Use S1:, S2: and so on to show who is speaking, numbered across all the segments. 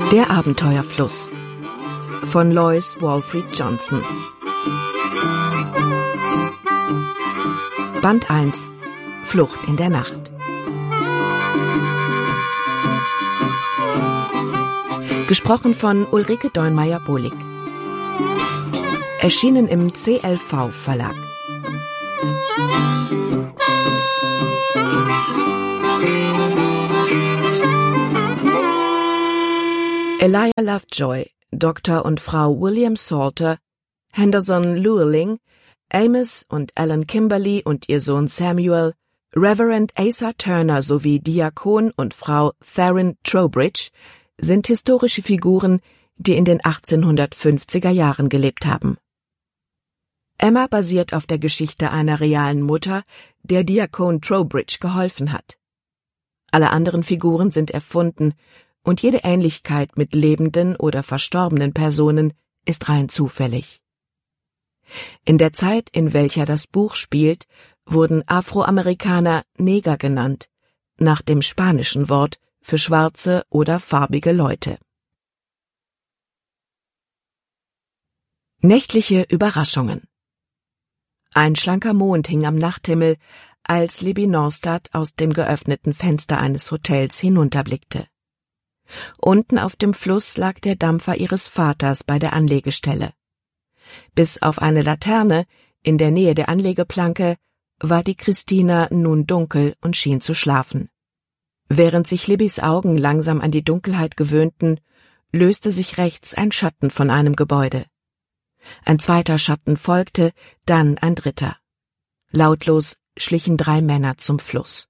S1: Der Abenteuerfluss von Lois Walfried Johnson. Band 1 – Flucht in der Nacht. Gesprochen von Ulrike Deunmeier-Bohlig. Erschienen im CLV Verlag. Elijah Lovejoy, Dr. und Frau William Salter, Henderson Llewellyn, Amos und Alan Kimberly und ihr Sohn Samuel, Reverend Asa Turner sowie Diakon und Frau Theron Trowbridge sind historische Figuren, die in den 1850er Jahren gelebt haben. Emma basiert auf der Geschichte einer realen Mutter, der Diakon Trowbridge geholfen hat. Alle anderen Figuren sind erfunden, und jede Ähnlichkeit mit lebenden oder verstorbenen Personen ist rein zufällig. In der Zeit, in welcher das Buch spielt, wurden Afroamerikaner Neger genannt, nach dem spanischen Wort für schwarze oder farbige Leute. Nächtliche Überraschungen. Ein schlanker Mond hing am Nachthimmel, als Libby Norstad aus dem geöffneten Fenster eines Hotels hinunterblickte. Unten auf dem Fluss lag der Dampfer ihres Vaters bei der Anlegestelle. Bis auf eine Laterne in der Nähe der Anlegeplanke war die Christina nun dunkel und schien zu schlafen. Während sich Libbys Augen langsam an die Dunkelheit gewöhnten, löste sich rechts ein Schatten von einem Gebäude. Ein zweiter Schatten folgte, dann ein dritter. Lautlos schlichen 3 Männer zum Fluss.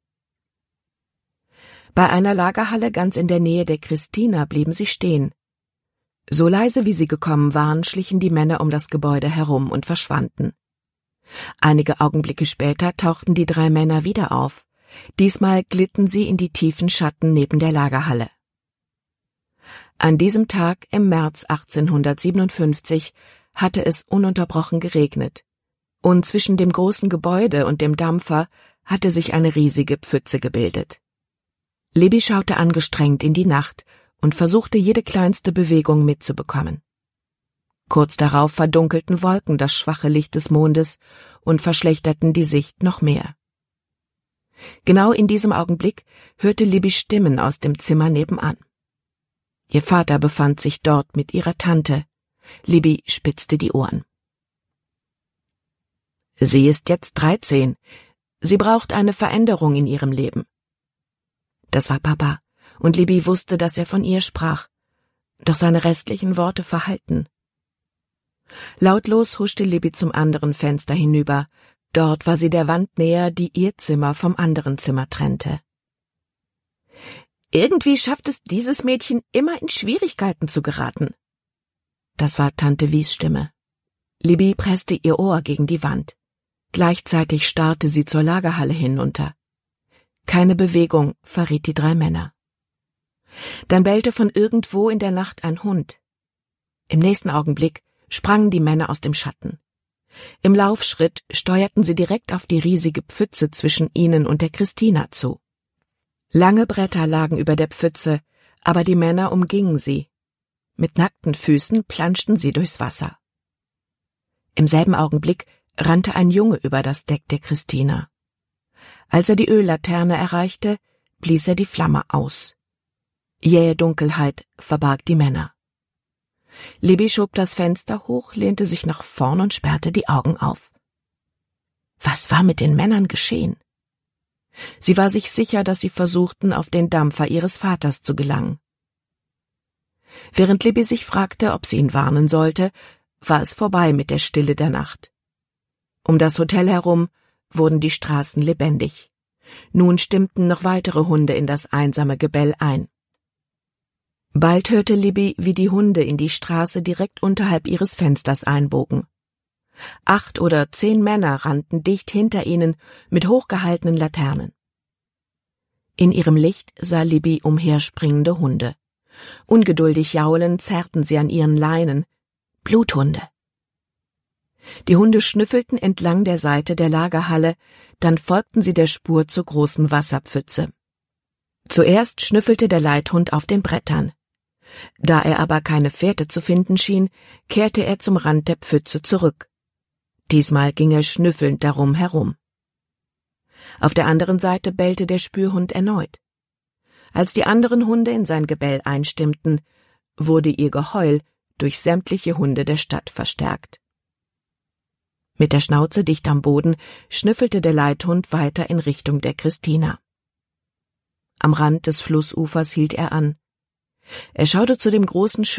S1: Bei einer Lagerhalle ganz in der Nähe der Christina blieben sie stehen. So leise wie sie gekommen waren, schlichen die Männer um das Gebäude herum und verschwanden. Einige Augenblicke später tauchten die 3 Männer wieder auf. Diesmal glitten sie in die tiefen Schatten neben der Lagerhalle. An diesem Tag im März 1857 hatte es ununterbrochen geregnet, und zwischen dem großen Gebäude und dem Dampfer hatte sich eine riesige Pfütze gebildet. Libby schaute angestrengt in die Nacht und versuchte jede kleinste Bewegung mitzubekommen. Kurz darauf verdunkelten Wolken das schwache Licht des Mondes und verschlechterten die Sicht noch mehr. Genau in diesem Augenblick hörte Libby Stimmen aus dem Zimmer nebenan. Ihr Vater befand sich dort mit ihrer Tante. Libby spitzte die Ohren. Sie ist jetzt 13. Sie braucht eine Veränderung in ihrem Leben. Das war Papa, und Libby wusste, dass er von ihr sprach, doch seine restlichen Worte verhallten. Lautlos huschte Libby zum anderen Fenster hinüber. Dort war sie der Wand näher, die ihr Zimmer vom anderen Zimmer trennte. Irgendwie schafft es dieses Mädchen immer in Schwierigkeiten zu geraten. Das war Tante Wies Stimme. Libby presste ihr Ohr gegen die Wand. Gleichzeitig starrte sie zur Lagerhalle hinunter. Keine Bewegung verriet die 3 Männer. Dann bellte von irgendwo in der Nacht ein Hund. Im nächsten Augenblick sprangen die Männer aus dem Schatten. Im Laufschritt steuerten sie direkt auf die riesige Pfütze zwischen ihnen und der Christina zu. Lange Bretter lagen über der Pfütze, aber die Männer umgingen sie. Mit nackten Füßen planschten sie durchs Wasser. Im selben Augenblick rannte ein Junge über das Deck der Christina. Als er die Öllaterne erreichte, blies er die Flamme aus. Jähe Dunkelheit verbarg die Männer. Libby schob das Fenster hoch, lehnte sich nach vorn und sperrte die Augen auf. Was war mit den Männern geschehen? Sie war sich sicher, dass sie versuchten, auf den Dampfer ihres Vaters zu gelangen. Während Libby sich fragte, ob sie ihn warnen sollte, war es vorbei mit der Stille der Nacht. Um das Hotel herum wurden die Straßen lebendig. Nun stimmten noch weitere Hunde in das einsame Gebell ein. Bald hörte Libby, wie die Hunde in die Straße direkt unterhalb ihres Fensters einbogen. 8 oder 10 Männer rannten dicht hinter ihnen mit hochgehaltenen Laternen. In ihrem Licht sah Libby umherspringende Hunde. Ungeduldig jaulend zerrten sie an ihren Leinen. Bluthunde. Die Hunde schnüffelten entlang der Seite der Lagerhalle, dann folgten sie der Spur zur großen Wasserpfütze. Zuerst schnüffelte der Leithund auf den Brettern. Da er aber keine Fährte zu finden schien, kehrte er zum Rand der Pfütze zurück. Diesmal ging er schnüffelnd darum herum. Auf der anderen Seite bellte der Spürhund erneut. Als die anderen Hunde in sein Gebell einstimmten, wurde ihr Geheul durch sämtliche Hunde der Stadt verstärkt. Mit der Schnauze dicht am Boden schnüffelte der Leithund weiter in Richtung der Christina. Am Rand des Flussufers hielt er an. Er schaute zu dem großen